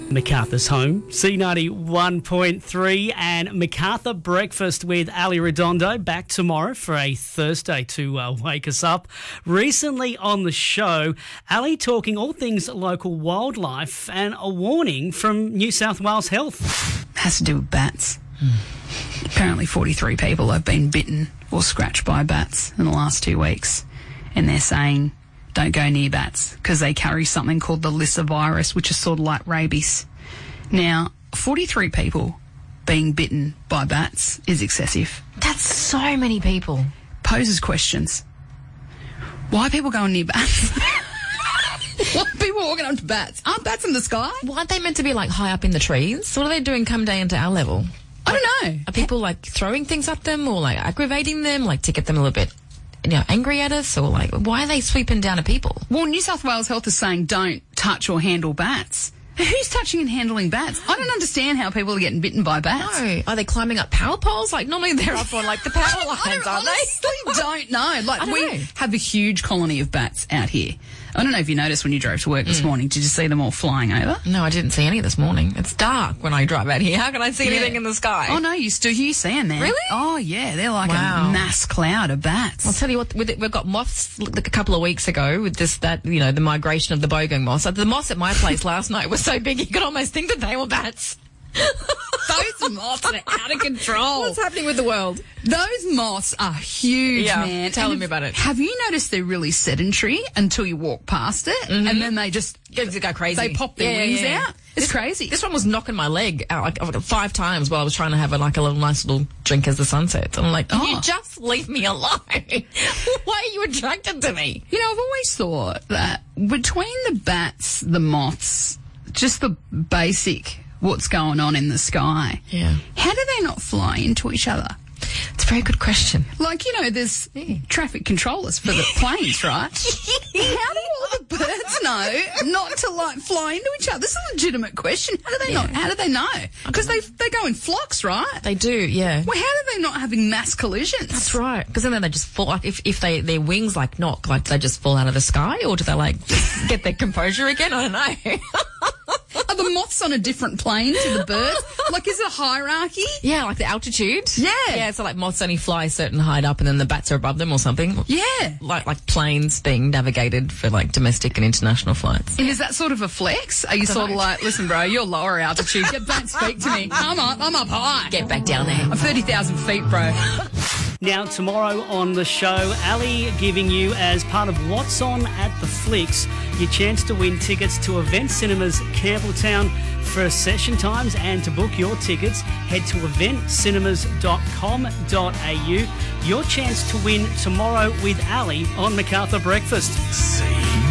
Macarthur's home, C91.3, and Macarthur Breakfast with Ali Redondo back tomorrow for a Thursday to wake us up. Recently on the show, Ali talking all things local wildlife and a warning from New South Wales Health. Has to do with bats. Apparently 43 people have been bitten or scratched by bats in the last 2 weeks, and they're saying don't go near bats because they carry something called the Lissa virus, which is sort of like rabies. Now, 43 people being bitten by bats is excessive. That's so many people. Poses questions. Why are people going near bats? Why are people walking up to bats? Aren't bats in the sky? Why aren't they meant to be like high up in the trees? What are they doing come down to our level? I don't know. Are people like throwing things at them or like aggravating them, like to get them a little bit, angry at us, or like why are they sweeping down at people? Well, New South Wales Health is saying don't touch or handle bats. Who's touching and handling bats? I don't understand how people are getting bitten by bats. No. Are they climbing up power poles? Like normally they're up on like the power lines, aren't they? I don't know. Like we have a huge colony of bats out here. I don't know if you noticed when you drove to work this morning. Did you see them all flying over? No, I didn't see any this morning. It's dark when I drive out here. How can I see anything in the sky? Oh, no, you see them, man. Really? Oh, yeah. They're like a mass cloud of bats. I'll tell you what, we've got moths like a couple of weeks ago with the migration of the bogang moths. The moths at my place last night were so big you could almost think that they were bats. Those moths are out of control. What's happening with the world? Those moths are huge, man. Tell me about it. Have you noticed they're really sedentary until you walk past it, and then they just go crazy? They pop their wings out. It's crazy. This one was knocking my leg out like 5 nimes while I was trying to have a nice little drink as the sun sets. I'm like, you just leave me alone. Why are you attracted to me? You know, I've always thought that between the bats, the moths, just the basic what's going on in the sky. Yeah. How do they not fly into each other? It's a very good question. Like, there's traffic controllers for the planes, right? How do all the birds know not to, fly into each other? This is a legitimate question. How do they not? How do they know? Because they go in flocks, right? They do, yeah. Well, how are they not having mass collisions? That's right. Because then they just fall, like, if their wings, knock, they just fall out of the sky? Or do they, just get their composure again? I don't know. Are the moths on a different plane to the birds? Is it a hierarchy? Yeah, like the altitude. Yeah. Yeah, so moths only fly a certain height up and then the bats are above them or something. Yeah. Like planes being navigated for domestic and international flights. And is that sort of a flex? Are you sort of listen, bro, you're lower altitude. Don't speak to me. I'm up high. Get back down there. I'm 30,000 feet, bro. Now, tomorrow on the show, Ali giving you, as part of What's On at the Flicks, your chance to win tickets to Event Cinemas Campbelltown for session times, and to book your tickets, head to eventcinemas.com.au. Your chance to win tomorrow with Ali on Macarthur Breakfast.